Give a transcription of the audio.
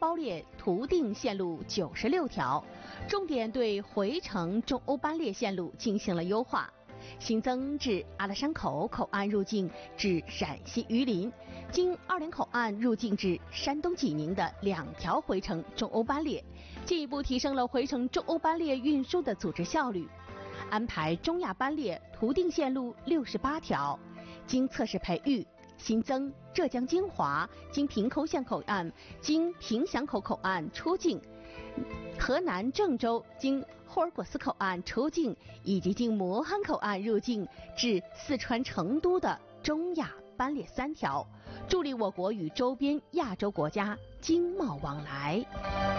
包列途定线路96条，重点对回程中欧班列线路进行了优化。新增至阿拉山口口岸入境至陕西榆林、经二连口岸入境至山东济宁的2条回程中欧班列，进一步提升了回程中欧班列运输的组织效率。安排中亚班列途定线路68条，经测试培育，新增浙江金华经平口县口岸、经平祥口口岸出境，河南郑州经霍尔果斯口岸出境，以及经磨憨口岸入境至四川成都的中亚班列3条，助力我国与周边亚洲国家经贸往来。